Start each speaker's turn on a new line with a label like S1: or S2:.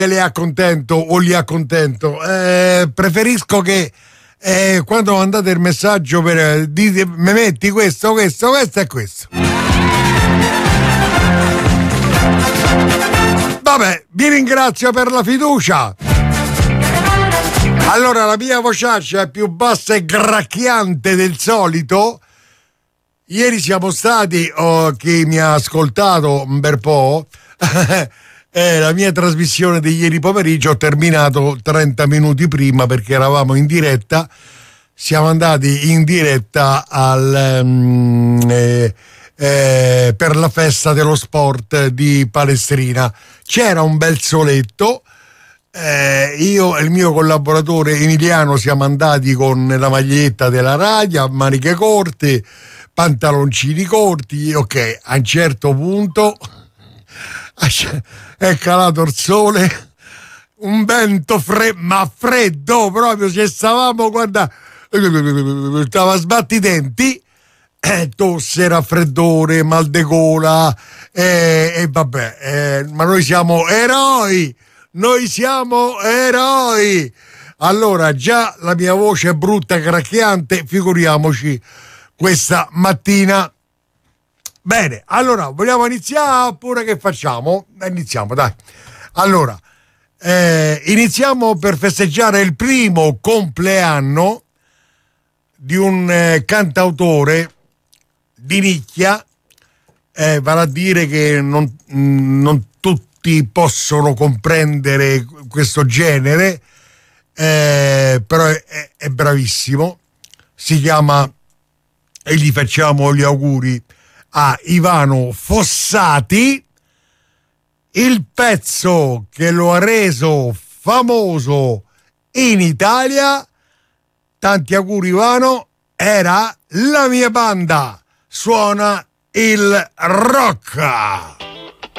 S1: li accontento o li accontento. Preferisco che quando mandate il messaggio per dite mi metti questo e questo. Vabbè, vi ringrazio per la fiducia. Allora, la mia vocaccia è più bassa e gracchiante del solito. Ieri siamo stati, chi mi ha ascoltato un bel po', la mia trasmissione di ieri pomeriggio ho terminato 30 minuti prima perché eravamo in diretta. Siamo andati in diretta per la festa dello sport di Palestrina. C'era un bel soletto. Io e il mio collaboratore Emiliano siamo andati con la maglietta della Radia, maniche corte, pantaloncini corti. Ok, a un certo punto è calato il sole, un vento freddo proprio, ci stavamo, guarda, stava a sbatti i denti, tosse, raffreddore, mal de gola, e vabbè, ma noi siamo eroi. Allora, già la mia voce è brutta, cracchiante, figuriamoci questa mattina. Bene, allora, vogliamo iniziare oppure che facciamo? Iniziamo, dai. Allora, iniziamo per festeggiare il primo compleanno di un cantautore di nicchia, vale a dire che non tutti possono comprendere questo genere, però è bravissimo. Si chiama, e gli facciamo gli auguri a Ivano Fossati. Il pezzo che lo ha reso famoso in Italia, tanti auguri Ivano, era La mia banda suona il rock.